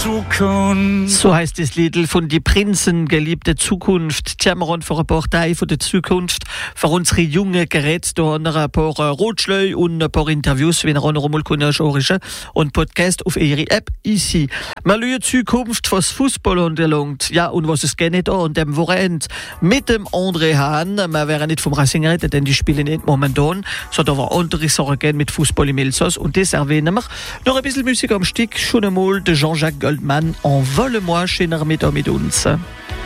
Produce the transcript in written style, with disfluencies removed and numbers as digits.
Zukunft. So heißt das Lied von Die Prinzen, geliebte Zukunft. Tjameron für eine Partei von der Zukunft. Für unsere jungen Geräte, da noch ein paar Rotschleu und ein paar Interviews, wie wir noch mal können, und Podcast auf ihre App ici. Wir schauen Zukunft, was Fußball anbelangt. Ja, und was es geht da an dem Wochenende mit dem André Hahn. Wir werden nicht vom Racing reden, denn die spielen nicht momentan, sondern wir andere Sachen gehen mit Fußball im Elsass. Und das erwähnen wir. Noch ein bisschen Musik am Stück, schon einmal de Jean-Jacques Goldman, Envole-moi, schöner mit uns.